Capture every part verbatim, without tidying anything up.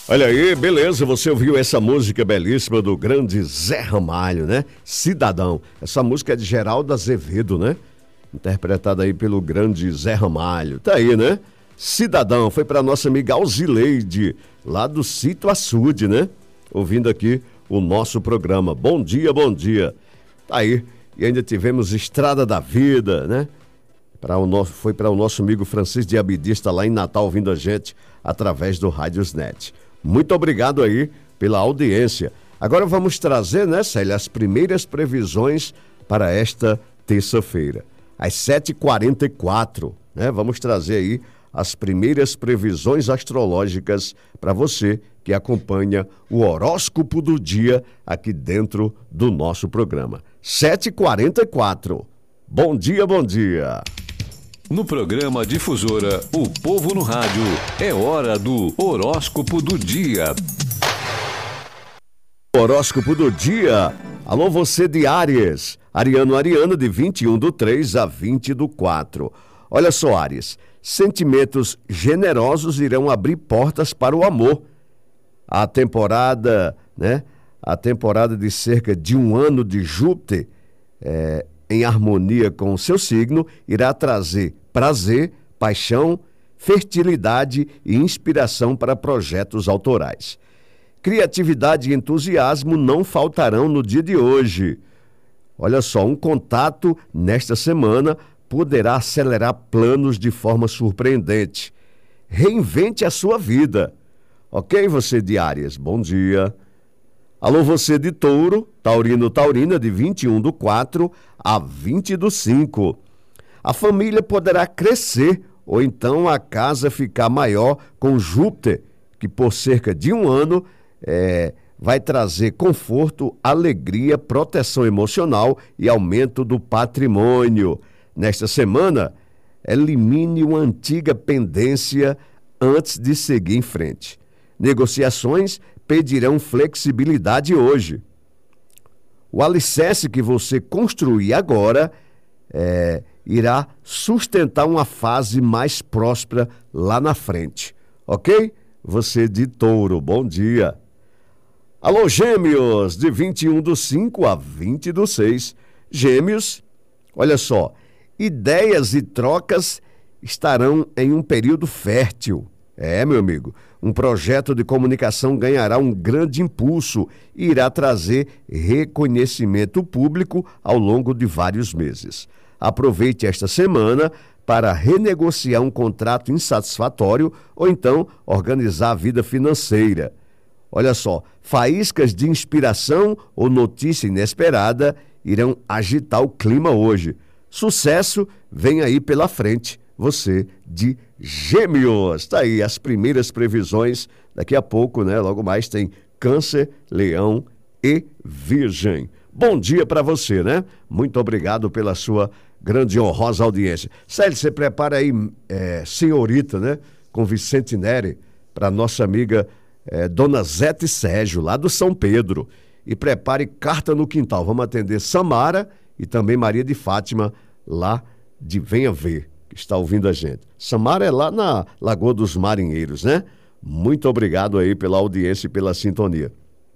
Olha aí, beleza, você ouviu essa música belíssima do grande Zé Ramalho, né? Cidadão. Essa música é de Geraldo Azevedo, né? Interpretada aí pelo grande Zé Ramalho. Tá aí, né? Cidadão, foi para nossa amiga Alzileide, lá do Sítio Açude, né? Ouvindo aqui o nosso programa. Bom dia, bom dia. Tá aí. E ainda tivemos Estrada da Vida, né? Para o nosso, foi para o nosso amigo Francisco de Abdista, lá em Natal, ouvindo a gente através do Rádiosnet. Muito obrigado aí pela audiência. Agora vamos trazer, né, Célia, as primeiras previsões para esta terça-feira. Às sete e quarenta e quatro, né? Vamos trazer aí as primeiras previsões astrológicas para você que acompanha o horóscopo do dia aqui dentro do nosso programa. sete e quarenta e quatro. Bom dia, bom dia. No programa Difusora, o povo no rádio, é hora do horóscopo do dia. Horóscopo do dia. Alô, você de Áries. Ariano, Ariana, de vinte e um do três a vinte do quatro. Olha só, Áries. Sentimentos generosos irão abrir portas para o amor. A temporada, né? A temporada de cerca de um ano de Júpiter, é, em harmonia com o seu signo, irá trazer prazer, paixão, fertilidade e inspiração para projetos autorais. Criatividade e entusiasmo não faltarão no dia de hoje. Olha só, um contato nesta semana poderá acelerar planos de forma surpreendente. Reinvente a sua vida. Ok, você de Áries? Bom dia. Alô, você de Touro, Taurino, Taurina, de vinte e um do quatro a vinte do cinco. A família poderá crescer ou então a casa ficar maior com Júpiter, que por cerca de um ano é, vai trazer conforto, alegria, proteção emocional e aumento do patrimônio. Nesta semana, elimine uma antiga pendência antes de seguir em frente. Negociações pedirão flexibilidade hoje. O alicerce que você construir agora é, irá sustentar uma fase mais próspera lá na frente. Ok? Você de Touro, bom dia. Alô, Gêmeos, de vinte e um do cinco a vinte do seis. Gêmeos, olha só, ideias e trocas estarão em um período fértil. É, meu amigo, um projeto de comunicação ganhará um grande impulso e irá trazer reconhecimento público ao longo de vários meses. Aproveite esta semana para renegociar um contrato insatisfatório ou então organizar a vida financeira. Olha só, faíscas de inspiração ou notícia inesperada irão agitar o clima hoje. Sucesso vem aí pela frente, você de Gêmeos. Tá aí as primeiras previsões, daqui a pouco, né? Logo mais tem Câncer, Leão e Virgem. Bom dia para você, né? Muito obrigado pela sua grande e honrosa audiência. Célio, você prepara aí, é, senhorita, né? Com Vicente Neri, para nossa amiga é, Dona Zete Sérgio, lá do São Pedro. E prepare Carta no Quintal. Vamos atender Samara e também Maria de Fátima, lá de Venha Ver, que está ouvindo a gente. Samara é lá na Lagoa dos Marinheiros, né? Muito obrigado aí pela audiência e pela sintonia.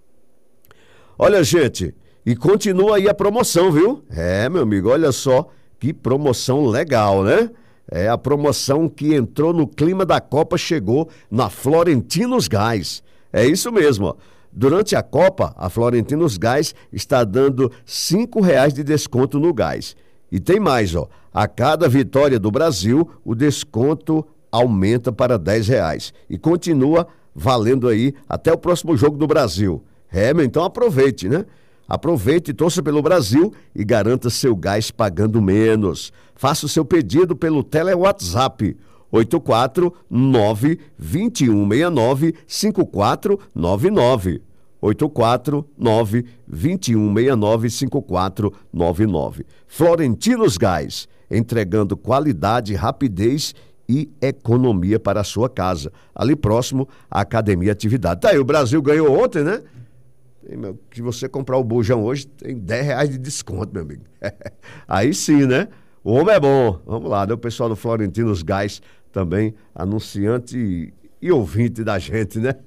Olha, gente, e continua aí a promoção, viu? É, meu amigo, olha só que promoção legal, né? É a promoção que entrou no clima da Copa, chegou na Florentinos Gás. É isso mesmo, ó. Durante a Copa, a Florentinos Gás está dando cinco reais de desconto no gás. E tem mais, ó. A cada vitória do Brasil, o desconto aumenta para dez reais. E continua valendo aí até o próximo jogo do Brasil. É, então aproveite, né? Aproveite, torça pelo Brasil e garanta seu gás pagando menos. Faça o seu pedido pelo tele-WhatsApp oito quatro nove, dois um seis nove, cinco quatro nove nove. oito quatro nove, dois um seis nove, cinco quatro nove nove. Florentinos Gás, entregando qualidade, rapidez e economia para a sua casa. Ali próximo à Academia Atividade. Tá aí, o Brasil ganhou ontem, né? Se você comprar o bujão hoje, tem dez reais de desconto, meu amigo. Aí sim, né? O homem é bom. Vamos lá, né? O pessoal do Florentinos Gás também, anunciante e, e ouvinte da gente, né?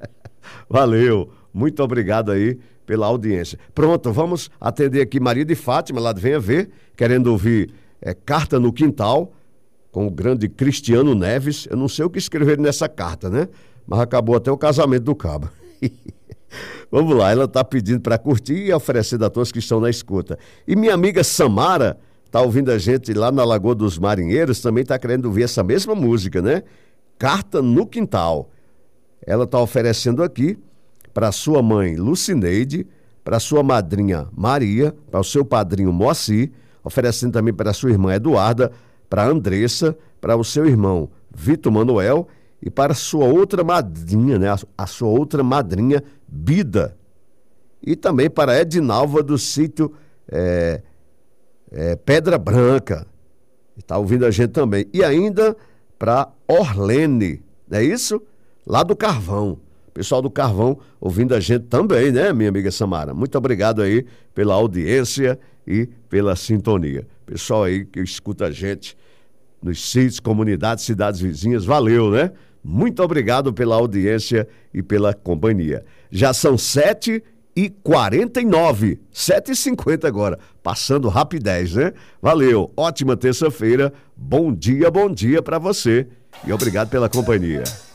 Valeu, muito obrigado aí pela audiência. Pronto, vamos atender aqui Maria de Fátima, lá de Venha Ver, querendo ouvir é, Carta no Quintal, com o grande Cristiano Neves. Eu não sei o que escreveram nessa carta, né? Mas acabou até o casamento do cabo. Vamos lá, ela está pedindo para curtir e oferecendo a todos que estão na escuta. E minha amiga Samara está ouvindo a gente lá na Lagoa dos Marinheiros, também está querendo ouvir essa mesma música, né? Carta no Quintal. Ela está oferecendo aqui para sua mãe Lucineide, para sua madrinha Maria, para o seu padrinho Moacir, oferecendo também para sua irmã Eduarda, para a Andressa, para o seu irmão Vitor Manuel e para a sua outra madrinha, né? A sua outra madrinha Bida. E também para Edinalva do sítio é, é, Pedra Branca. Está ouvindo a gente também. E ainda para Orlene, não é isso? Lá do Carvão. Pessoal do Carvão ouvindo a gente também, né, minha amiga Samara? Muito obrigado aí pela audiência e pela sintonia. Pessoal aí que escuta a gente nos sítios, comunidades, cidades vizinhas, valeu, né? Muito obrigado pela audiência e pela companhia. Já são sete e quarenta e nove, sete e cinquenta agora, passando rapidez, né? Valeu, ótima terça-feira, bom dia, bom dia para você e obrigado pela companhia.